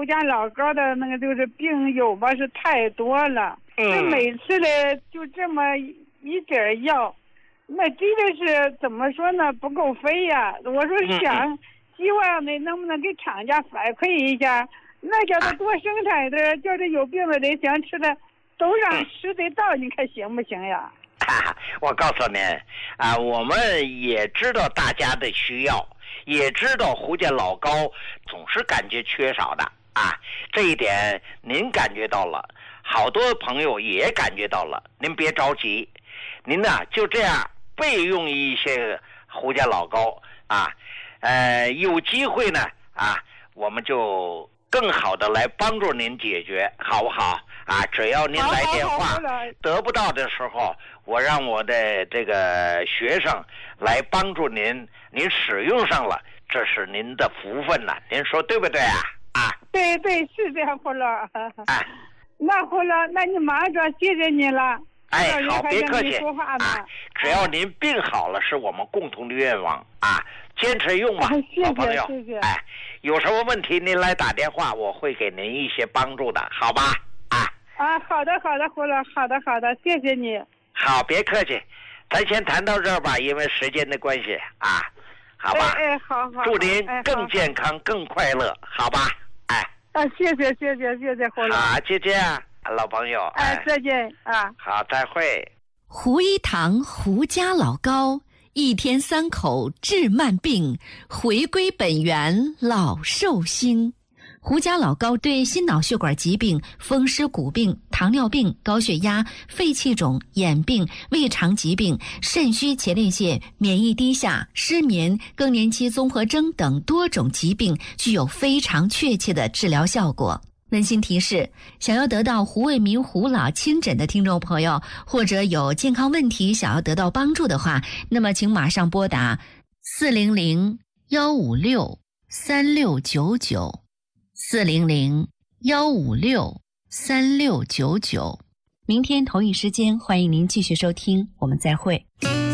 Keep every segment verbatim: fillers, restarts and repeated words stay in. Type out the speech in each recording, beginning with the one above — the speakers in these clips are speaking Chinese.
胡家老高的那个就是病友吧是太多了，那、嗯、每次的就这么一点药，那真的是怎么说呢，不够费呀。我说想、嗯、希望呢能不能给厂家反馈一下，那叫他多生产的，叫这有病的人想吃的都让吃得到，你看行不行呀？ 啊、我告诉您啊，我们也知道大家的需要，也知道胡家老高总是感觉缺少的啊，这一点您感觉到了，好多朋友也感觉到了，您别着急，您呢就这样备用一些胡家老高啊，呃，有机会呢啊，我们就更好的来帮助您解决，好不好？啊，只要您来电话，得不到的时候，我让我的这个学生来帮助您，您使用上了，这是您的福分了，您说对不对啊？啊， 对对，是这样，胡老。哎，那胡老，那你马上谢谢你了。 哎，好，别客气啊！只要您病好了，是我们共同的愿望啊！坚持用吧，好朋友。 谢谢。 哎，有什么问题您来打电话，我会给您一些帮助的，好吧？啊啊，好的好的，胡老，好的好的，谢谢你。 好，别客气，咱先谈到这儿吧，因为时间的关系啊，好吧？ 哎哎，好好。 祝您更健康、更快乐，好吧？哎。 啊，谢谢谢谢谢谢胡老。 好，就这样。老朋友， 哎，再见啊！ 好，再会。 胡一堂胡家老高，一天三口治慢病，回归本源老寿星。胡家老高对心脑血管疾病、风湿骨病、糖尿病、高血压、肺气肿、眼病、胃肠疾病、肾虚前列腺、免疫低下、失眠、更年期综合征等多种疾病具有非常确切的治疗效果。温馨提示，想要得到胡卫民胡老亲诊的听众朋友，或者有健康问题想要得到帮助的话，那么请马上拨打四零零幺五六三六九九，四零零幺五六三六九九。明天同一时间，欢迎您继续收听，我们再会。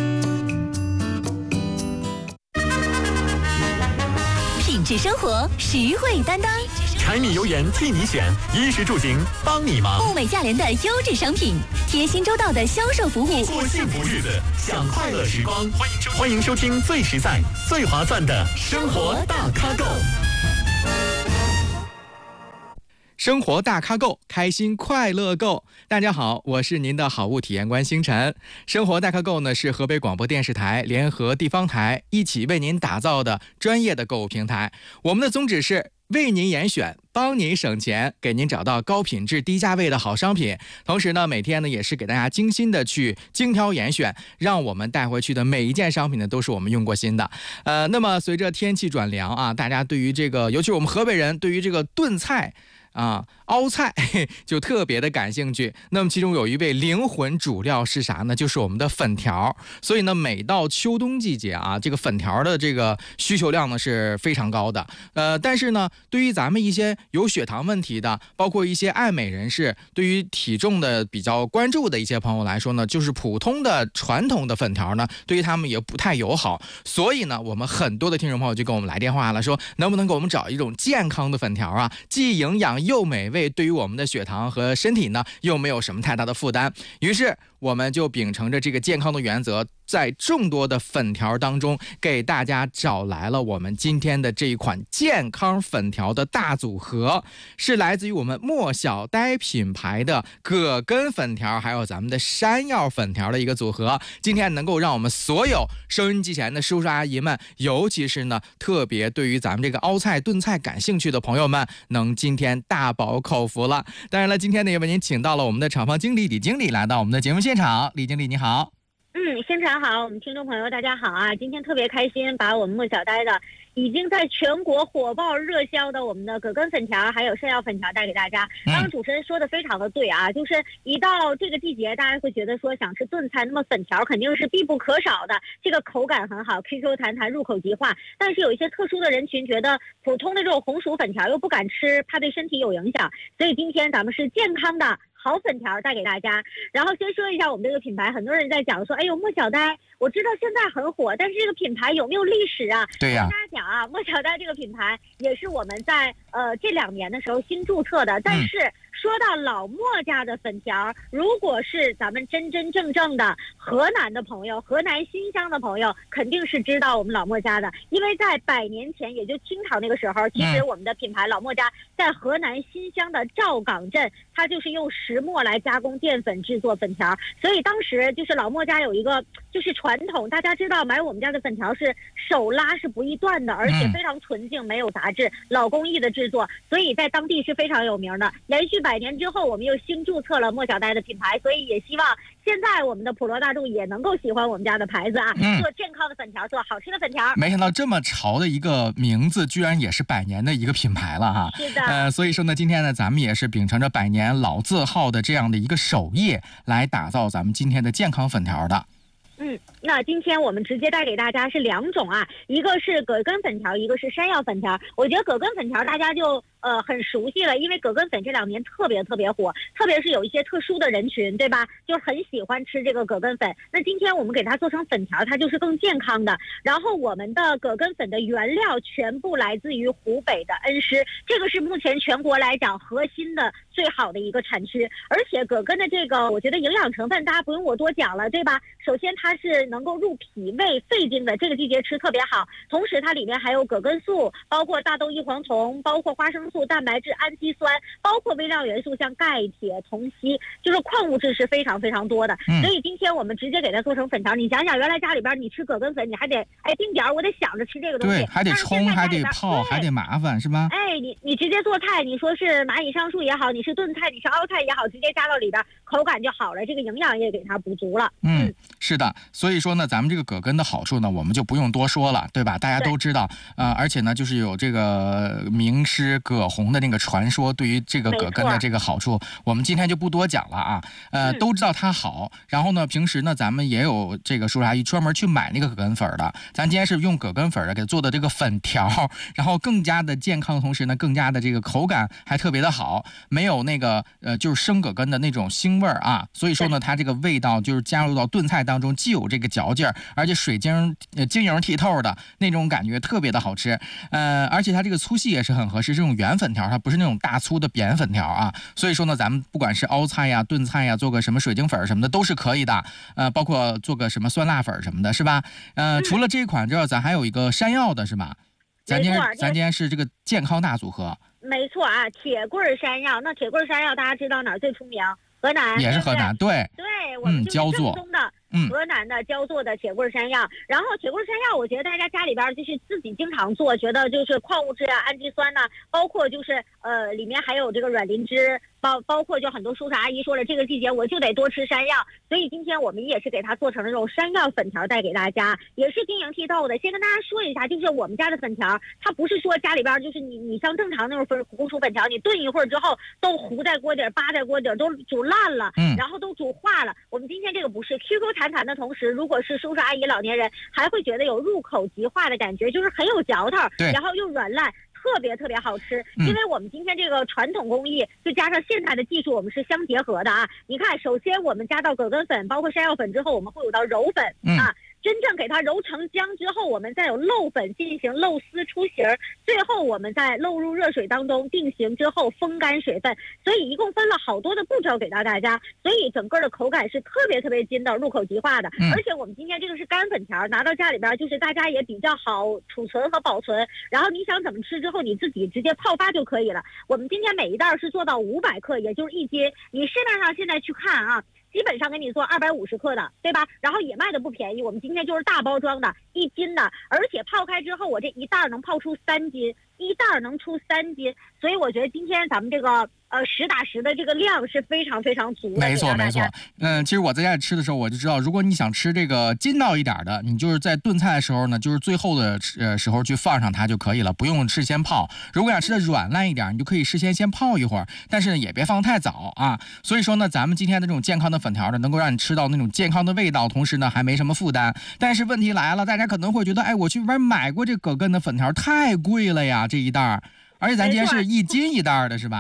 品质生活，实惠担当。 柴米油盐替你选，衣食住行帮你忙。 物美价廉的优质商品，贴心周到的销售服务， 过幸福日子，享快乐时光。欢迎收欢迎收听最实在、最划算的生活大咖购。 生活大咖购，开心快乐购。大家好，我是您的好物体验官星辰。生活大咖购呢是河北广播电视台联合地方台一起为您打造的专业的购物平台。我们的宗旨是为您严选，帮您省钱，给您找到高品质低价位的好商品。同时呢，每天呢也是给大家精心的去精挑严选，让我们带回去的每一件商品呢都是我们用过心的。呃，那么随着天气转凉啊，大家对于这个，尤其我们河北人对于这个炖菜啊，熬菜就特别的感兴趣。那么其中有一味灵魂主料是啥呢？就是我们的粉条。所以呢，每到秋冬季节啊，这个粉条的这个需求量呢是非常高的。呃，但是呢，对于咱们一些有血糖问题的，包括一些爱美人士，对于体重的比较关注的一些朋友来说呢，就是普通的传统的粉条呢，对于他们也不太友好。所以呢，我们很多的听众朋友就跟我们来电话了，说能不能给我们找一种健康的粉条啊，既营养又美味，对于我们的血糖和身体呢又没有什么太大的负担。于是我们就秉承着这个健康的原则，在众多的粉条当中给大家找来了我们今天的这一款健康粉条的大组合，是来自于我们莫小呆品牌的葛根粉条，还有咱们的山药粉条的一个组合。今天能够让我们所有收音机前的叔叔阿姨们，尤其是呢特别对于咱们这个熬菜炖菜感兴趣的朋友们，能今天大饱口福了。当然了，今天呢也为您请到了我们的厂房经理李经理来到我们的节目现场。李经理你好。 嗯，现场好，我们听众朋友大家好啊！今天特别开心，把我们莫小呆的已经在全国火爆热销的我们的葛根粉条还有山药粉条带给大家。刚刚主持人说的非常的对啊，就是一到这个季节，大家会觉得说想吃炖菜，那么粉条肯定是必不可少的。这个口感很好 ，Q Q 弹弹，入口即化。但是有一些特殊的人群觉得普通的这种红薯粉条又不敢吃，怕对身体有影响，所以今天咱们是健康的好粉条带给大家。然后先说一下我们这个品牌，很多人在讲说，哎呦莫小呆，我知道现在很火，但是这个品牌有没有历史啊？ 对呀、啊， 跟大家讲啊，莫小呆这个品牌也是我们在呃这两年的时候新注册的，但是。嗯说到老莫家的粉条，如果是咱们真真正正的河南的朋友，河南新乡的朋友，肯定是知道我们老莫家的，因为在百年前，也就清朝那个时候，其实我们的品牌老莫家在河南新乡的赵岗镇，它就是用石磨来加工淀粉制作粉条，所以当时就是老莫家有一个就是传统，大家知道买我们家的粉条是手拉是不易断的，而且非常纯净，没有杂质，老工艺的制作，所以在当地是非常有名的。连续百年之后，我们又新注册了莫小呆的品牌，所以也希望现在我们的普罗大众也能够喜欢我们家的牌子啊，嗯、做健康的粉条，做好吃的粉条。 没想到这么潮的一个名字，居然也是百年的一个品牌了哈。 是的。 呃，所以说呢，今天呢，咱们也是秉承着百年老字号的这样的一个手艺，来打造咱们今天的健康粉条的。 嗯，那今天我们直接带给大家是两种啊，一个是葛根粉条，一个是山药粉条。我觉得葛根粉条大家就呃很熟悉了，因为葛根粉这两年特别特别火，特别是有一些特殊的人群，对吧？就很喜欢吃这个葛根粉。那今天我们给它做成粉条，它就是更健康的。然后我们的葛根粉的原料全部来自于湖北的恩施，这个是目前全国来讲核心的最好的一个产区。而且葛根的这个，我觉得营养成分大家不用我多讲了，对吧？首先它是能够入脾胃肺经的，这个季节吃特别好。同时它里面还有葛根素，包括大豆异黄酮，包括花生素、蛋白质、氨基酸，包括微量元素像钙、铁、铜、硒，就是矿物质是非常非常多的。嗯、所以今天我们直接给它做成粉条。你想想，原来家里边你吃葛根粉，你还得哎定点我得想着吃这个东西， 对，还得冲，还得泡，还得麻烦，是吧？ 哎，你你直接做菜，你说是蚂蚁上树也好，你是炖菜，你是熬菜也好，直接加到里边，口感就好了，这个营养也给它补足了。 嗯，嗯是的。所以说呢，咱们这个葛根的好处呢，我们就不用多说了，对吧？大家都知道，呃，而且呢，就是有这个名师葛洪的那个传说，对于这个葛根的这个好处，我们今天就不多讲了啊。呃，都知道它好。然后呢，平时呢，咱们也有这个叔叔阿姨专门去买那个葛根粉的。咱今天是用葛根粉的给做的这个粉条，然后更加的健康的同时呢，更加的这个口感还特别的好，没有那个呃就是生葛根的那种腥味儿啊。所以说呢，它这个味道就是加入到炖菜当中，既有这个嚼劲儿，而且水晶呃晶莹剔透的那种感觉特别的好吃。呃，而且它这个粗细也是很合适，这种圆粉条它不是那种大粗的扁粉条啊。所以说呢，咱们不管是熬菜呀、炖菜呀，做个什么水晶粉什么的都是可以的。呃，包括做个什么酸辣粉什么的，是吧？呃，除了这一款之后，咱还有一个山药的，是吧？咱今天咱今天是这个健康大组合。 没错啊，铁棍山药。那铁棍山药大家知道哪儿最出名？河南。 也是河南，对。 对，我们就是正宗的。 嗯， 河南的焦作的铁棍山药，然后铁棍山药，我觉得大家家里边就是自己经常做，觉得就是矿物质啊、氨基酸呐、啊，包括就是呃里面还有这个软磷脂，包包括就很多叔叔阿姨说了，这个季节我就得多吃山药，所以今天我们也是给它做成了这种山药粉条带给大家，也是晶莹剔透的。先跟大家说一下，就是我们家的粉条，它不是说家里边就是你你像正常那种粉红薯粉条，你炖一会儿之后都糊在锅底、扒在锅底，都煮烂了，嗯，然后都煮化了。我们今天这个不是 Q Q 弹弹的同时，如果是叔叔阿姨老年人，还会觉得有入口即化的感觉，就是很有嚼头，然后又软烂，特别特别好吃。因为我们今天这个传统工艺，就加上现代的技术，我们是相结合的啊。你看，首先我们加到葛根粉，包括山药粉之后，我们会有到揉粉、嗯、啊。真正给它揉成浆之后，我们再有漏粉进行漏丝出形，最后我们再漏入热水当中定型之后风干水分，所以一共分了好多的步骤给到大家，所以整个的口感是特别特别筋道，入口即化的、嗯、而且我们今天这个是干粉条，拿到家里边就是大家也比较好储存和保存，然后你想怎么吃之后你自己直接泡发就可以了。我们今天每一袋是做到五百克，也就是一斤，你市面上现在去看啊，基本上给你做二百五十克的，对吧？然后也卖的不便宜，我们今天就是大包装的一斤的，而且泡开之后我这一袋能泡出三斤，一袋能出三斤，所以我觉得今天咱们这个呃实打实的这个量是非常非常足的。 没错没错，嗯，其实我在家里吃的时候我就知道，如果你想吃这个筋道一点的，你就是在炖菜的时候呢，就是最后的呃时候去放上它就可以了，不用事先泡。如果想吃的软烂一点，你就可以事先先泡一会儿，但是呢也别放太早啊。所以说呢，咱们今天的这种健康的粉条呢，能够让你吃到那种健康的味道，同时呢还没什么负担。但是问题来了，大家可能会觉得，哎，我去外面买过这葛根的粉条，太贵了呀，这一袋，而且咱今天是一斤一袋的，是吧？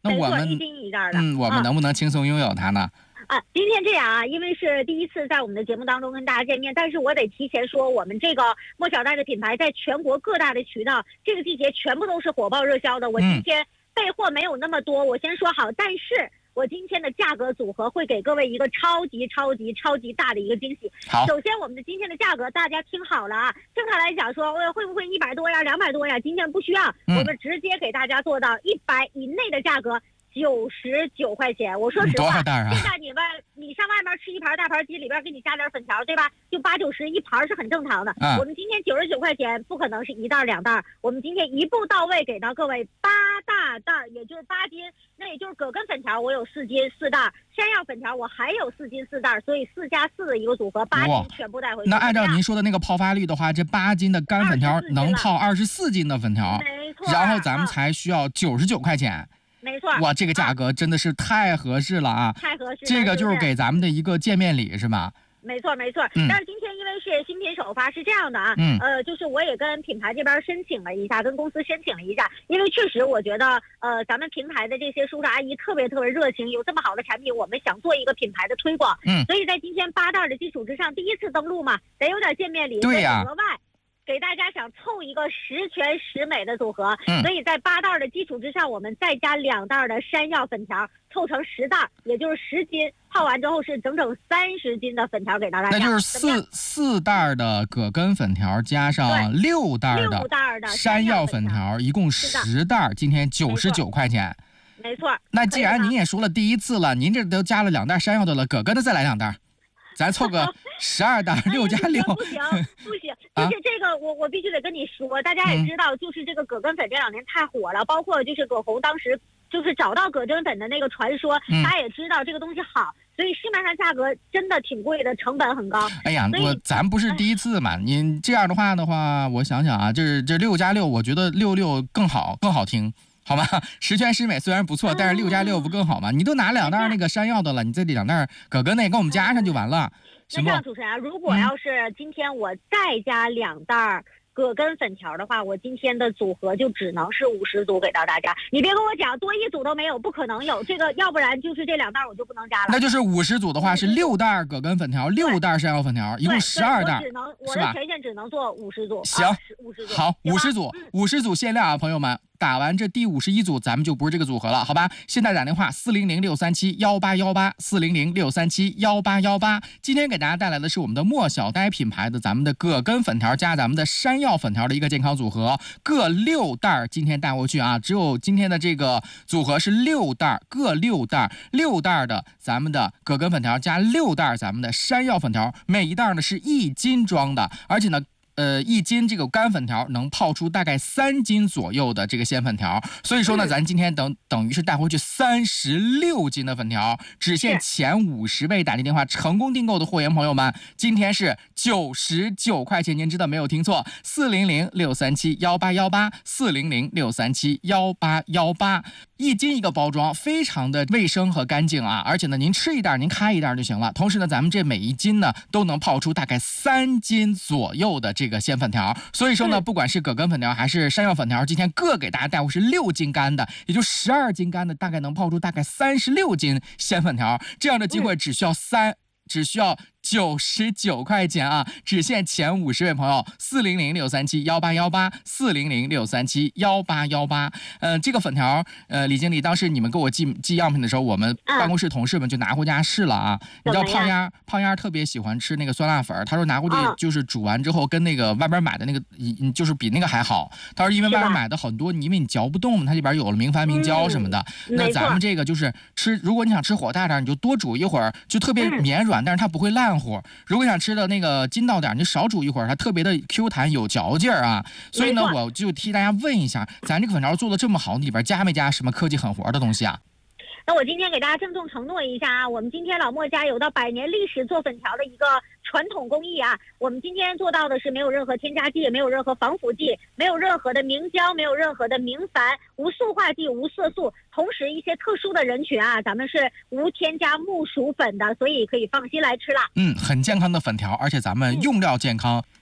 那我们一斤一袋的， 嗯，我们能不能轻松拥有它呢？ 啊，今天这样啊，因为是第一次在我们的节目当中跟大家见面，但是我得提前说，我们这个莫小袋的品牌在全国各大的渠道，这个季节全部都是火爆热销的。我今天备货没有那么多，我先说好，但是我今天的价格组合会给各位一个超级超级超级大的一个惊喜。 好， 首先我们的今天的价格大家听好了啊，正常来讲说会不会一百多呀、两百多呀？今天不需要， 嗯、 我们直接给大家做到一百以内的价格。九十九块钱，我说实话， 多少袋啊？ 现在你们你上外面吃一盘大盘鸡，里边给你加点粉条，对吧？就八九十一盘是很正常的。 嗯、 我们今天九十九块钱，不可能是一袋两袋，我们今天一步到位给到各位八大袋，也就是八斤，那也就是葛根粉条我有四斤四袋，山药粉条我还有四斤四袋，所以四加四的一个组合，八斤全部带回去。 那按照您说的那个泡发率的话，这八斤的干粉条能泡二十四斤的粉条， 没错。 然后咱们才需要九十九块钱。 没错， 哇，这个价格真的是太合适了啊！ 太合适， 这个就是给咱们的一个见面礼是吧？ 没错没错， 嗯、 但是今天因为是新品首发，是这样的啊， 嗯、 呃，就是我也跟品牌这边申请了一下，跟公司申请了一下，因为确实我觉得，呃，咱们平台的这些叔叔阿姨特别特别热情，有这么好的产品，我们想做一个品牌的推广， 嗯， 所以在今天八袋的基础之上，第一次登录嘛，得有点见面礼， 对呀、啊， 额外。给大家想凑一个十全十美的组合， 嗯、 所以在八袋的基础之上，我们再加两袋的山药粉条，凑成十袋，也就是十斤。泡完之后是整整三十斤的粉条给到大家， 那就是四四袋的葛根粉条加上六袋的山药粉条，一共十袋，今天九十九块钱。 没错。 那既然您也说了第一次了，您这都加了两袋山药的了，葛根的再来两袋。咱凑个十二袋，六加六， 不行不行，就是这个我我必须得跟你说，大家也知道，就是这个葛根粉这两年太火了，包括就是葛红当时就是找到葛根粉的那个传说，大家也知道这个东西好，所以市面上价格真的挺贵的，成本很高。 哎呀，我咱不是第一次嘛，您这样的话的话，我想想啊，这这六加六，我觉得六六更好，更好听。好吗？十全十美虽然不错，但是六加六不更好吗？你都拿两袋那个山药的了，你这两袋葛根那给我们加上就完了，行不？ 那这样，主持人啊，如果要是今天我再加两袋葛根粉条的话，我今天的组合就只能是五十组给到大家。你别跟我讲多一组都没有，不可能有这个，要不然就是这两袋我就不能加了。 那就是五十组的话是六袋葛根粉条，六袋山药粉条，一共十二袋， 只能我的权限只能做五十组。 行， 五十组好，五十组，五十组限量啊，朋友们。打完这第五十一组，咱们就不是这个组合了，好吧？现在打电话四零零六三七幺八幺八，四零零六三七幺八幺八。今天给大家带来的是我们的莫小呆品牌的咱们的葛根粉条加咱们的山药粉条的一个健康组合，各六袋，今天带回去啊！只有今天的这个组合是六袋，各六袋，六袋的咱们的葛根粉条加六袋咱们的山药粉条，每一袋呢是一斤装的，而且呢。呃，一斤这个干粉条能泡出大概三斤左右的这个鲜粉条，所以说呢，咱今天等等于是带回去三十六斤的粉条，只限前五十位打进电话成功订购的货源朋友们，今天是九十九块钱，您知道没有听错，四零零六三七幺八幺八，四零零六三七幺八幺八，一斤一个包装，非常的卫生和干净啊，而且呢，您吃一袋，您开一袋就行了。同时呢，咱们这每一斤呢都能泡出大概三斤左右的这个鲜粉条，所以说呢，不管是葛根粉条还是山药粉条，今天各给大家带回是六斤干的，也就十二斤干的，大概能泡出大概三十六斤鲜粉条。这样的机会只需要三，只需要九十九块钱啊，只限前五十位朋友，四零零六三七幺八幺八，四零零六三七幺八幺八。呃，这个粉条，呃，李经理，当时你们给我寄寄样品的时候，我们办公室同事们就拿回家试了啊。你知道胖丫胖丫特别喜欢吃那个酸辣粉，他说拿回去就是煮完之后跟那个外边买的那个，就是比那个还好。他说因为外边买的很多，因为你嚼不动，它里边有了明矾明胶什么的。嗯、那咱们这个就是吃，如果你想吃火大点，你就多煮一会儿，就特别绵软，嗯、但是它不会烂乎。如果想吃的那个筋道点，你就少煮一会儿，它特别的 Q 弹有嚼劲儿啊。所以呢，我就替大家问一下，咱这个粉条做的这么好，里边加没加什么科技狠活的东西啊？ 那我今天给大家郑重承诺一下啊，我们今天老莫家有到百年历史做粉条的一个传统工艺啊，我们今天做到的是没有任何添加剂，没有任何防腐剂，没有任何的明胶，没有任何的明矾，无塑化剂，无色素，同时一些特殊的人群啊，咱们是无添加木薯粉的，所以可以放心来吃啦。 嗯，很健康的粉条，而且咱们用料健康。嗯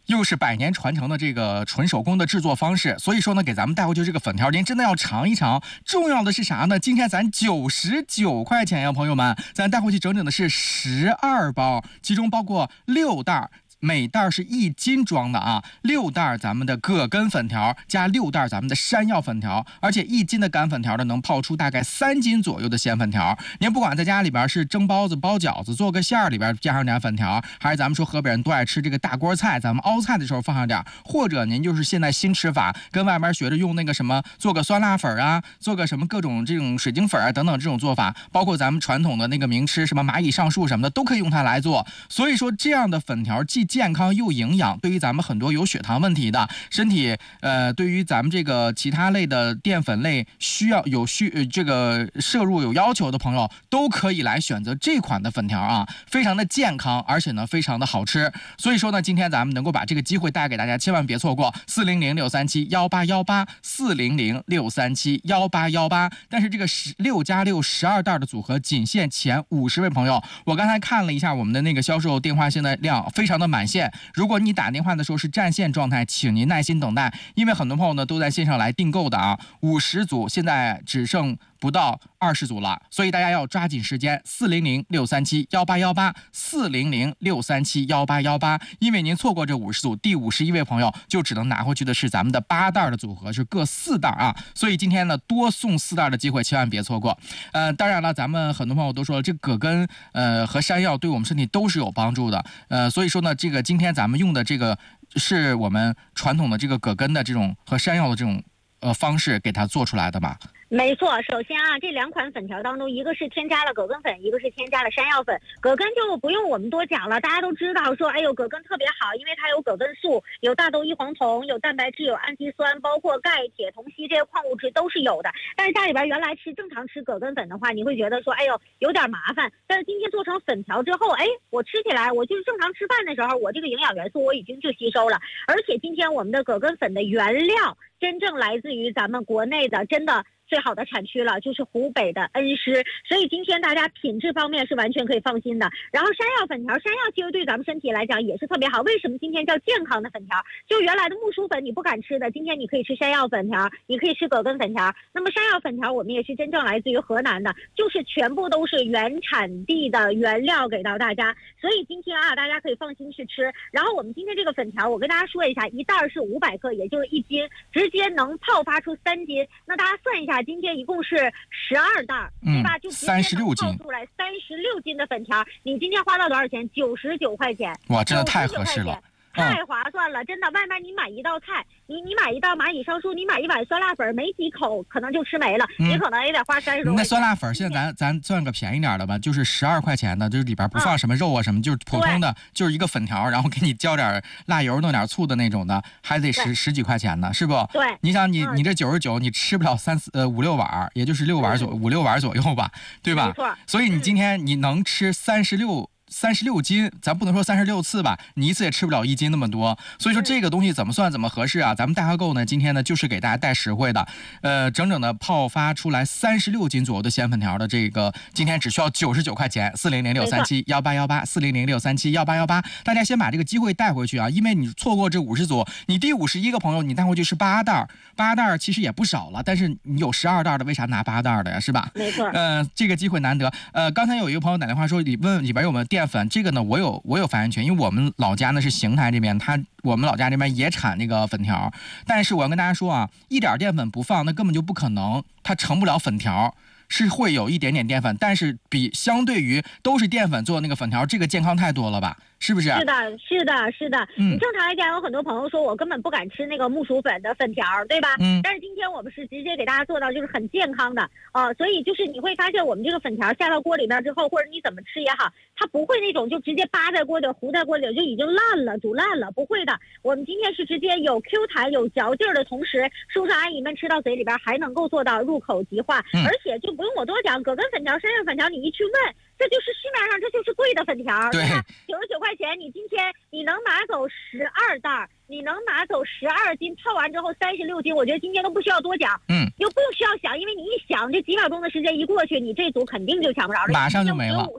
又是百年传承的这个纯手工的制作方式，所以说呢，给咱们带回去这个粉条，您真的要尝一尝。重要的是啥呢？今天咱九十九块钱呀，朋友们，咱带回去整整的是十二包，其中包括六袋。每袋是一斤装的啊，六袋咱们的葛根粉条加六袋咱们的山药粉条，而且一斤的干粉条呢能泡出大概三斤左右的咸粉条。您不管在家里边是蒸包子、包饺子，做个馅儿里边加上点粉条，还是咱们说河北人都爱吃这个大锅菜，咱们熬菜的时候放上点，或者您就是现在新吃法，跟外边学着用那个什么做个酸辣粉啊，做个什么各种这种水晶粉啊等等这种做法，包括咱们传统的那个名吃什么蚂蚁上树什么的都可以用它来做。所以说这样的粉条既健康又营养，对于咱们很多有血糖问题的身体，呃，对于咱们这个其他类的淀粉类需要有需、呃、这个摄入有要求的朋友，都可以来选择这款的粉条啊，非常的健康，而且呢非常的好吃。所以说呢，今天咱们能够把这个机会带给大家，千万别错过四零零六三七幺八幺八四零零六三七幺八幺八。但是这个十六加六十二袋的组合仅限前五十位朋友。我刚才看了一下我们的那个销售电话线的量，非常的满线。如果你打电话的时候是占线状态，请您耐心等待，因为很多朋友呢都在线上来订购的啊，五十组现在只剩不到二十组了，所以大家要抓紧时间，四零零六三七幺八幺八，四零零六三七幺八幺八，因为您错过这五十组，第五十一位朋友就只能拿回去的是咱们的八袋的组合，是各四袋啊，所以今天呢多送四袋的机会千万别错过。呃，当然了，咱们很多朋友都说了，这葛根呃和山药对我们身体都是有帮助的，呃，所以说呢，这个今天咱们用的这个是我们传统的这个葛根的这种和山药的这种呃方式给它做出来的吧。 没错，首先啊，这两款粉条当中，一个是添加了葛根粉，一个是添加了山药粉。葛根就不用我们多讲了，大家都知道说，哎呦，葛根特别好，因为它有葛根素，有大豆异黄酮，有蛋白质，有氨基酸，包括钙、铁、铜、硒这些矿物质都是有的。但是家里边原来吃正常吃葛根粉的话，你会觉得说，哎呦，有点麻烦。但是今天做成粉条之后，哎，我吃起来，我就是正常吃饭的时候，我这个营养元素我已经就吸收了。而且今天我们的葛根粉的原料真正来自于咱们国内的，真的最好的产区了，就是湖北的恩施，所以今天大家品质方面是完全可以放心的。然后山药粉条，山药其实对咱们身体来讲也是特别好。为什么今天叫健康的粉条？就原来的木薯粉你不敢吃的，今天你可以吃山药粉条，你可以吃葛根粉条。那么山药粉条我们也是真正来自于河南的，就是全部都是原产地的原料给到大家，所以今天啊大家可以放心去吃。然后我们今天这个粉条，我跟大家说一下，一袋是五百克，也就是一斤，直接能泡发出三斤。那大家算一下。今天一共是十二袋，对吧？就三十六斤， 泡出来三十六斤的粉条，你今天花到多少钱？九十九块钱。 哇，真的太合适了。 太划算了，真的。外面你买一道菜，你你买一道蚂蚁上树，你买一碗酸辣粉，没几口可能就吃没了，嗯、你可能也得花三十多块钱。 那酸辣粉现在咱咱算个便宜点的吧，就是十二块钱的，就是里边不放什么肉啊什么，嗯、就是普通的，就是一个粉条，然后给你浇点辣油，弄点醋的那种的，还得十十几块钱呢，是不？ 对。 你想你、嗯、你这九十九，你吃不了三四呃五六碗，也就是六碗左、嗯、五六碗左右吧，对吧？ 没错。 所以你今天你能吃三十六。三十六斤，咱不能说三十六次吧，你一次也吃不了一斤那么多，所以说这个东西怎么算怎么合适啊？咱们大咖购呢，今天呢就是给大家带实惠的，呃，整整的泡发出来三十六斤左右的咸粉条的这个，今天只需要九十九块钱，四零零六三七幺八幺八，四零零六三七幺八幺八，大家先把这个机会带回去啊，因为你错过这五十组，你第五十一个朋友你带回去是八袋，八袋其实也不少了，但是你有十二袋的，为啥拿八袋的呀？是吧？ 没错。 呃，这个机会难得。呃，刚才有一个朋友打电话说，里问里边有没有淀粉，这个呢，我有我有发言权，因为我们老家呢是邢台这边，他我们老家这边也产那个粉条，但是我要跟大家说啊，一点淀粉不放，那根本就不可能，它成不了粉条。是会有一点点淀粉，但是比相对于都是淀粉做的那个粉条，这个健康太多了吧？是不是？是的，是的，是的。 嗯， 你正常来讲，有很多朋友说我根本不敢吃那个木薯粉的粉条，对吧？ 嗯。 但是今天我们是直接给大家做到就是很健康的啊、呃，所以就是你会发现我们这个粉条下到锅里边之后，或者你怎么吃也好，它不会那种就直接扒在锅里、糊在锅里就已经烂了、煮烂了，不会的。我们今天是直接有 Q 弹、有嚼劲儿的同时，叔叔阿姨们吃到嘴里边还能够做到入口即化， 嗯、 而且就不用我多讲，葛根粉条、山药粉条，你一去问。这就是市面上这就是贵的粉条，对吧？九十九块钱，你今天你能拿走十二袋，你能拿走十二斤，泡完之后三十六斤，我觉得今天都不需要多讲， 嗯， 又不需要想，因为你一想，这几秒钟的时间一过去，你这组肯定就抢不着了， 马上就没了。 五十组，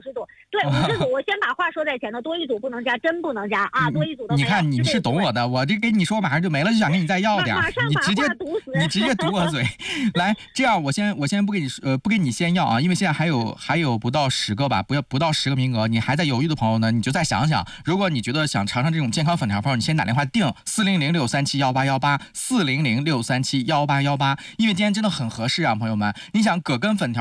对，五十组，我先把话说在前头，多一组不能加，真不能加啊！多一组都没有。 你看你是懂我的，我这跟你说马上就没了，就想跟你再要点， 马上把你直接堵死， 你直接堵我嘴。来，这样我先我先不给你呃不给你先要啊，因为现在还有还有不到十个吧，不要不到十个名额，你还在犹豫的朋友呢，你就再想想，如果你觉得想尝尝这种健康粉条朋友，你先打电话定四零零六三七幺八幺八四零零六三七幺八幺八，因为今天真的很合适啊，朋友们，你想葛根粉条。